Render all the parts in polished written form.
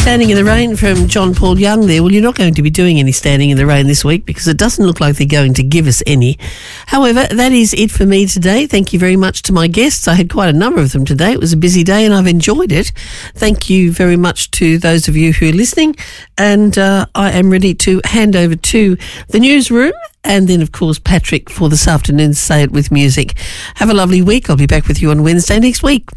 Standing in the Rain from John Paul Young there. Well, you're not going to be doing any standing in the rain this week because it doesn't look like they're going to give us any. However, that is it for me today. Thank you very much to my guests. I had quite a number of them today. It was a busy day and I've enjoyed it. Thank you very much to those of you who are listening. And I am ready to hand over to the newsroom and then, of course, Patrick for this afternoon's Say It With Music. Have a lovely week. I'll be back with you on Wednesday next week.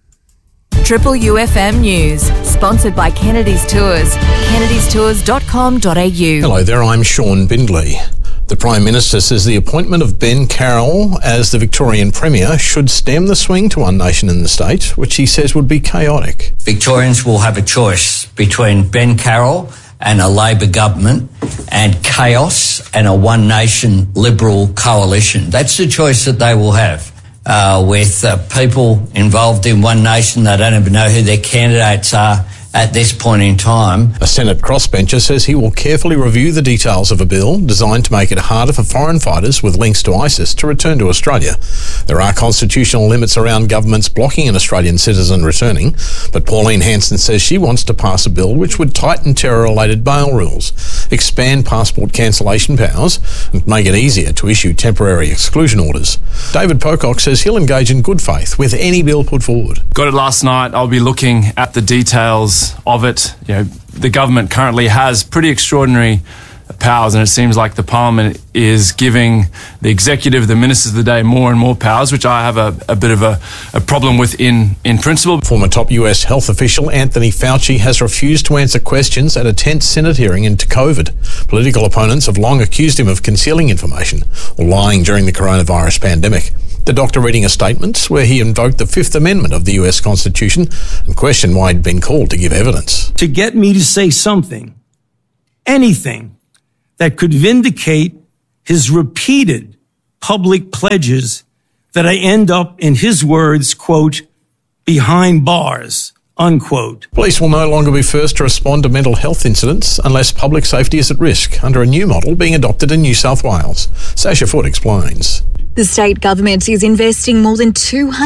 Triple UFM News, sponsored by Kennedy's Tours. kennedystours.com.au. Hello there, I'm Sean Bindley. The Prime Minister says the appointment of Ben Carroll as the Victorian Premier should stem the swing to One Nation in the state, which he says would be chaotic. Victorians will have a choice between Ben Carroll and a Labor government and chaos and a One Nation Liberal coalition. That's the choice that they will have. With people involved in One Nation, they don't even know who their candidates are at this point in time. A Senate crossbencher says he will carefully review the details of a bill designed to make it harder for foreign fighters with links to ISIS to return to Australia. There are constitutional limits around governments blocking an Australian citizen returning, but Pauline Hanson says she wants to pass a bill which would tighten terror-related bail rules, expand passport cancellation powers and make it easier to issue temporary exclusion orders. David Pocock says he'll engage in good faith with any bill put forward. Got it last night. I'll be looking at the details of it. You know, the government currently has pretty extraordinary powers, and it seems like the Parliament is giving the executive, the ministers of the day, more and more powers, which I have a bit of a problem with in principle. Former top US health official Anthony Fauci has refused to answer questions at a tense Senate hearing into COVID. Political opponents have long accused him of concealing information or lying during the coronavirus pandemic. The doctor reading a statement where he invoked the Fifth Amendment of the US Constitution and questioned why he'd been called to give evidence. To get me to say something, anything, that could vindicate his repeated public pledges that I end up, in his words, quote, behind bars, unquote. Police will no longer be first to respond to mental health incidents unless public safety is at risk, under a new model being adopted in New South Wales. Sasha Foote explains. The state government is investing more than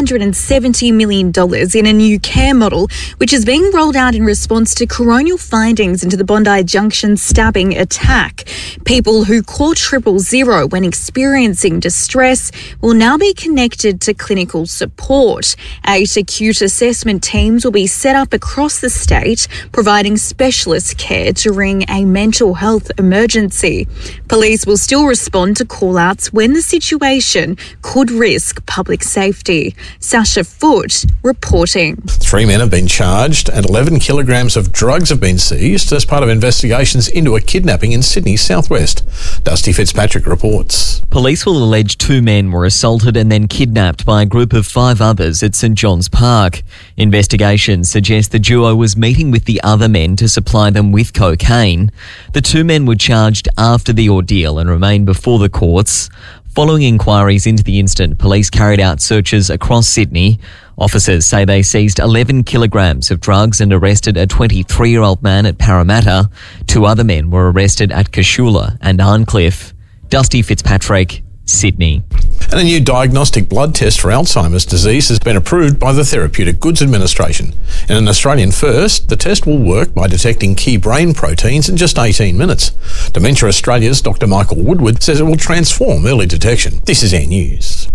$270 million in a new care model, which is being rolled out in response to coronial findings into the Bondi Junction stabbing attack. People who call 000 when experiencing distress will now be connected to clinical support. 8 acute assessment teams will be set up across the state, providing specialist care during a mental health emergency. Police will still respond to call-outs when the situation could risk public safety. Sasha Foote reporting. 3 men have been charged and 11 kilograms of drugs have been seized as part of investigations into a kidnapping in Sydney's southwest. Dusty Fitzpatrick reports. Police will allege 2 men were assaulted and then kidnapped by a group of 5 others at St John's Park. Investigations suggest the duo was meeting with the other men to supply them with cocaine. The 2 men were charged after the ordeal and remain before the courts. Following inquiries into the incident, police carried out searches across Sydney. Officers say they seized 11 kilograms of drugs and arrested a 23-year-old man at Parramatta. 2 other men were arrested at Cashula and Arncliffe. Dusty Fitzpatrick, Sydney. And a new diagnostic blood test for Alzheimer's disease has been approved by the Therapeutic Goods Administration. In an Australian first, the test will work by detecting key brain proteins in just 18 minutes. Dementia Australia's Dr. Michael Woodward says it will transform early detection. This is Air News.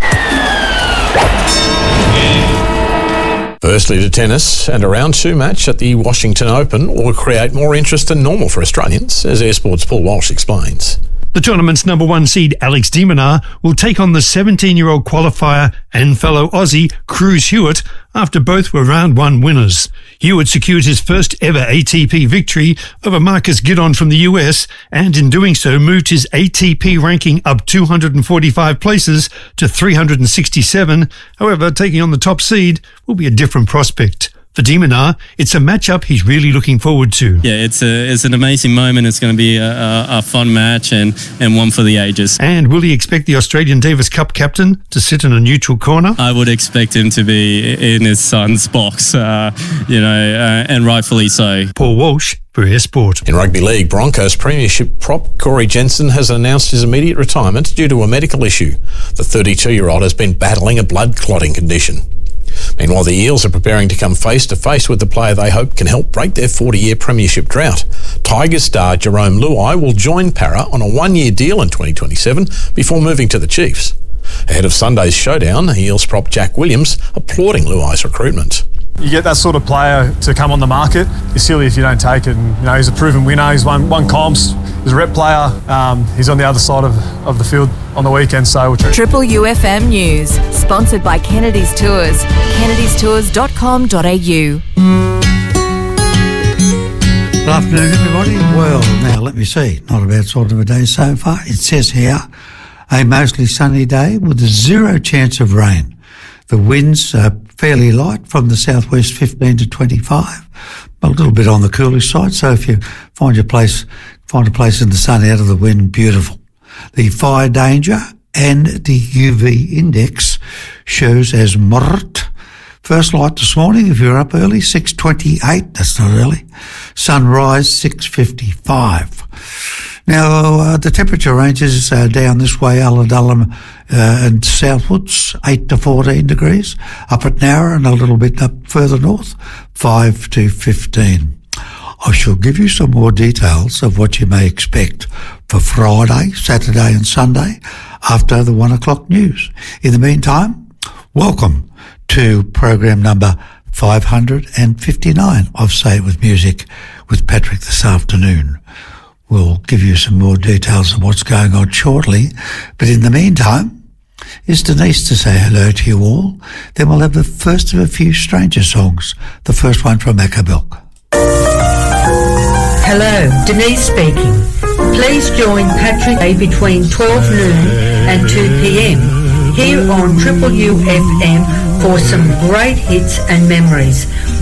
Firstly to tennis, and a round 2 match at the Washington Open will create more interest than normal for Australians, as Air Sport's Paul Walsh explains. The tournament's number 1 seed, Alex de Minaur, will take on the 17-year-old qualifier and fellow Aussie, Cruz Hewitt, after both were round 1 winners. Hewitt secured his first ever ATP victory over Marcus Giddon from the US, and in doing so moved his ATP ranking up 245 places to 367. However, taking on the top seed will be a different prospect. For de Minaur, it's a matchup he's really looking forward to. Yeah, it's an amazing moment. It's going to be a fun match and one for the ages. And will he expect the Australian Davis Cup captain to sit in a neutral corner? I would expect him to be in his son's box, and rightfully so. Paul Walsh for Air Sport. In rugby league, Broncos premiership prop Corey Jensen has announced his immediate retirement due to a medical issue. The 32-year-old has been battling a blood clotting condition. Meanwhile, the Eels are preparing to come face-to-face with the player they hope can help break their 40-year premiership drought. Tigers star Jerome Luai will join Para on a one-year deal in 2027 before moving to the Chiefs. Ahead of Sunday's showdown, Eels prop Jack Williams applauding Luai's recruitment. You get that sort of player to come on the market. You're silly if you don't take it. And, he's a proven winner. He's won comps. He's a rep player. He's on the other side of the field on the weekend. So Triple UFM News, sponsored by Kennedy's Tours. kennedystours.com.au. Good afternoon, everybody. Well, now let me see. Not a bad sort of a day so far. It says here, a mostly sunny day with a 0 chance of rain. The winds are fairly light from the southwest, 15 to 25, a little bit on the coolish side. So if you find a place in the sun out of the wind, beautiful. The fire danger and the UV index shows as moderate. First light this morning, if you're up early, 6:28. That's not early. Sunrise, 6:55. Now, the temperature ranges down this way, Ulladulla and southwards, 8 to 14 degrees. Up at Nowra and a little bit up further north, 5 to 15. I shall give you some more details of what you may expect for Friday, Saturday and Sunday after the 1 o'clock news. In the meantime, welcome to program number 559 of Say It With Music with Patrick this afternoon. We'll give you some more details of what's going on shortly. But in the meantime, it's Denise to say hello to you all. Then we'll have the first of a few Stranger songs. The first one from Macabelk. Hello, Denise speaking. Please join Patrick between 12 noon and 2 p.m. here on Triple UFM for some great hits and memories.